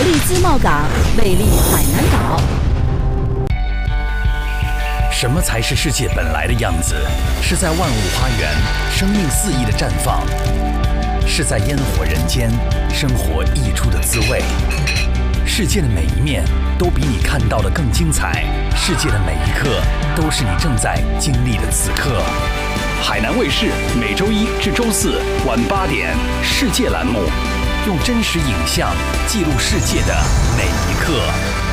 力自贸港，魅力海南岛。 什么才是世界本来的样子？是在万物花园，生命肆意的绽放；是在烟火人间，生活溢出的滋味。世界的每一面都比你看到的更精彩，世界的每一刻都是你正在经历的此刻。海南卫视每周一至周四晚8点，世界栏目，用真实影像记录世界的每一刻。